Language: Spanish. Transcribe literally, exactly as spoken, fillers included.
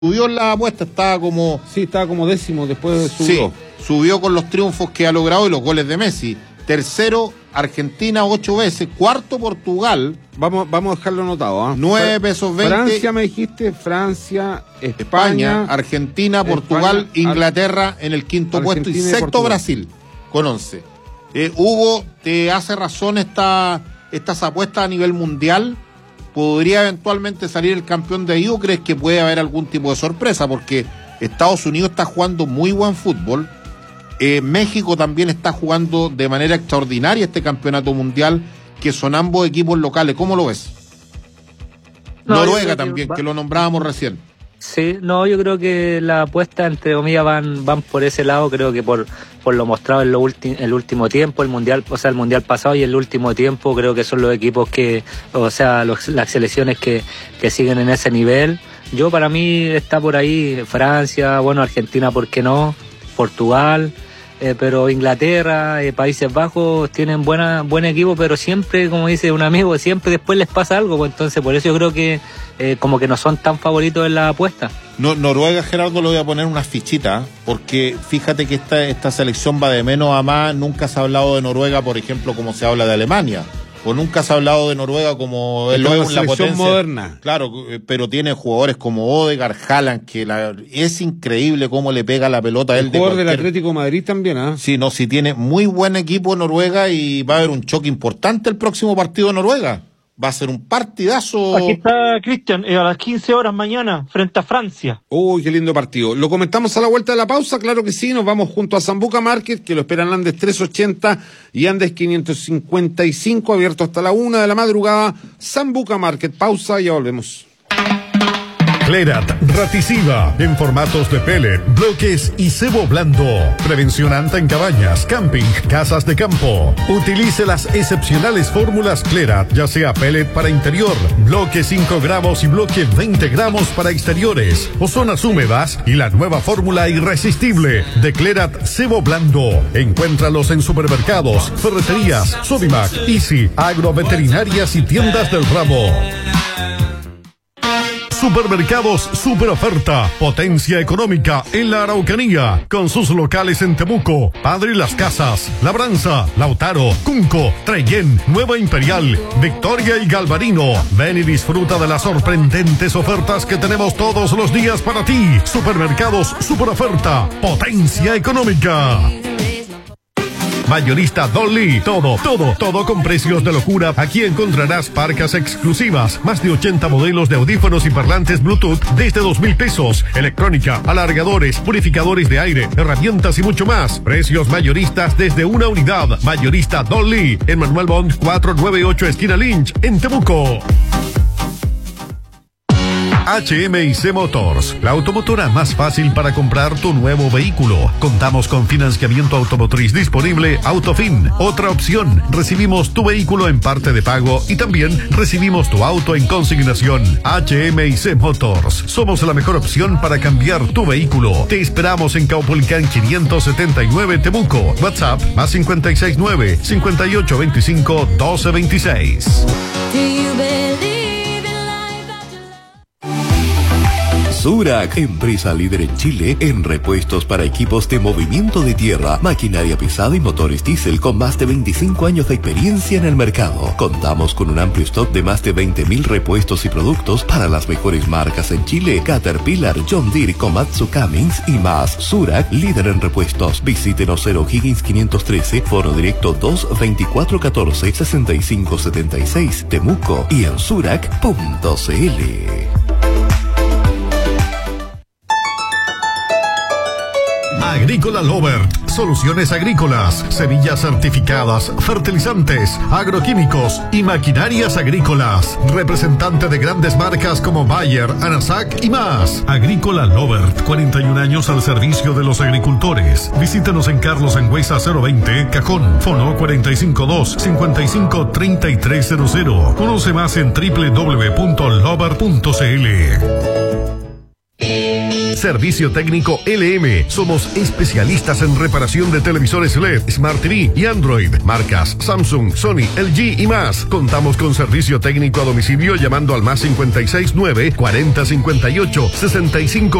Subió en la apuesta, estaba como... Sí, estaba como décimo, después subió. Sí, subió con los triunfos que ha logrado y los goles de Messi. Tercero, Argentina ocho veces. Cuarto, Portugal. Vamos, vamos a dejarlo anotado. ¿eh? Nueve pesos veinte. Francia, me dijiste, Francia, España, España Argentina, Portugal, España, Inglaterra en el quinto Argentina puesto y sexto y Brasil con once. Eh, Hugo, ¿te hace razón esta, estas apuestas a nivel mundial? ¿Podría eventualmente salir el campeón de ahí o crees que puede haber algún tipo de sorpresa? Porque Estados Unidos está jugando muy buen fútbol, eh, México también está jugando de manera extraordinaria este campeonato mundial, que son ambos equipos locales. ¿Cómo lo ves? No, Noruega también, que, va... que lo nombrábamos recién. Sí, no, yo creo que las apuestas, entre comillas, van van por ese lado. Creo que por por lo mostrado en lo ulti, el último tiempo, el mundial, o sea, el mundial pasado y el último tiempo, creo que son los equipos que, o sea, los, las selecciones que, que siguen en ese nivel. Yo, para mí, está por ahí Francia, bueno, Argentina, ¿por qué no? Portugal, eh, pero Inglaterra, eh, Países Bajos tienen buena buen equipo, pero siempre, como dice un amigo, siempre después les pasa algo, pues entonces por eso yo creo que eh, como que no son tan favoritos en la apuesta. No, Noruega, Gerardo, le voy a poner una fichita, porque fíjate que esta, esta selección va de menos a más. Nunca se ha hablado de Noruega, por ejemplo, como se habla de Alemania, o nunca se ha hablado de Noruega como es luego una la potencia moderna. Claro, pero tiene jugadores como Odegaard, Haaland, que la, es increíble cómo le pega la pelota a él. El jugador de cualquier... del Atlético de Madrid también, ¿ah? ¿eh? Sí, no, sí tiene muy buen equipo Noruega y va a haber un choque importante el próximo partido de Noruega. Va a ser un partidazo. Aquí está Cristian, eh, a las quince horas mañana, frente a Francia. Uy, qué lindo partido. ¿Lo comentamos a la vuelta de la pausa? Claro que sí, nos vamos junto a Sambuca Market, que lo esperan Andes trescientos ochenta y Andes quinientos cincuenta y cinco, abierto hasta la una de la madrugada. Sambuca Market, pausa y ya volvemos. Clerat, Raticiva, en formatos de pellet, bloques y cebo blando. Prevención anta en cabañas, camping, casas de campo. Utilice las excepcionales fórmulas Clerat, ya sea pellet para interior, bloque cinco gramos y bloque veinte gramos para exteriores, o zonas húmedas, y la nueva fórmula irresistible de Clerat cebo blando. Encuéntralos en supermercados, ferreterías, Sodimac, Easy, agroveterinarias y tiendas del ramo. Supermercados Super Oferta, potencia económica en la Araucanía, con sus locales en Temuco, Padre Las Casas, Labranza, Lautaro, Cunco, Trellén, Nueva Imperial, Victoria y Galvarino. Ven y disfruta de las sorprendentes ofertas que tenemos todos los días para ti. Supermercados Super Oferta, potencia económica. Mayorista Dolly, todo, todo, todo con precios de locura. Aquí encontrarás parcas exclusivas, más de ochenta modelos de audífonos y parlantes Bluetooth desde dos mil pesos, electrónica, alargadores, purificadores de aire, herramientas y mucho más. Precios mayoristas desde una unidad. Mayorista Dolly, en Manuel Bond cuatrocientos noventa y ocho, esquina Lynch, en Temuco. H M I C Motors, la automotora más fácil para comprar tu nuevo vehículo. Contamos con financiamiento automotriz disponible Autofin. Otra opción, recibimos tu vehículo en parte de pago y también recibimos tu auto en consignación. H M I C Motors, somos la mejor opción para cambiar tu vehículo. Te esperamos en Caupolicán quinientos setenta y nueve, Temuco. WhatsApp más cincuenta y seis nueve, cincuenta y ocho veinticinco, doce veintiséis. Zurach, empresa líder en Chile en repuestos para equipos de movimiento de tierra, maquinaria pesada y motores diésel con más de veinticinco años de experiencia en el mercado. Contamos con un amplio stock de más de veinte mil repuestos y productos para las mejores marcas en Chile: Caterpillar, John Deere, Komatsu, Cummins y más. Zurach, líder en repuestos. Visítenos en O'Higgins quinientos trece, foro directo dos veinticuatro catorce sesenta y cinco setenta y seis, Temuco, y en zurach punto c l. Agrícola Lovert, soluciones agrícolas, semillas certificadas, fertilizantes, agroquímicos y maquinarias agrícolas. Representante de grandes marcas como Bayer, Anasac y más. Agrícola Lovert, cuarenta y un años al servicio de los agricultores. Visítanos en Carlos Angüesa cero veinte, Cajón, fono cuatro cinco dos, cinco cinco tres tres cero cero. Conoce más en doble u doble u doble u punto lovert punto c l. Servicio técnico L M. Somos especialistas en reparación de televisores L E D, Smart T V y Android. Marcas Samsung, Sony, L G y más. Contamos con servicio técnico a domicilio llamando al más cincuenta y seis nueve cuarenta cincuenta y ocho sesenta y cinco